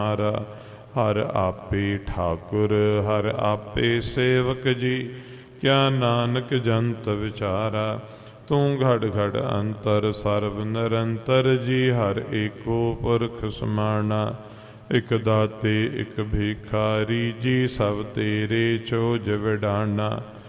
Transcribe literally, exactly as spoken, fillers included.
ਹਮਾਰਾ। ਹਰ ਆਪੇ ਠਾਕੁਰ ਹਰ ਆਪੇ ਸੇਵਕ ਜੀ, ਕਿਆ ਨਾਨਕ ਜੰਤ ਵਿਚਾਰਾ। ਤੂੰ ਘੜ ਘੜ ਅੰਤਰ ਸਰਬ ਨਿਰੰਤਰ ਜੀ, ਹਰ ਏਕੋ ਪੁਰਖ ਸਮਾਣਾ। ਇਕ ਦਾਤੇ ਇਕ ਭਿਖਾਰੀ ਜੀ, ਸਭ ਤੇਰੇ ਚੋਜ ਵਿਡਾਣਾ।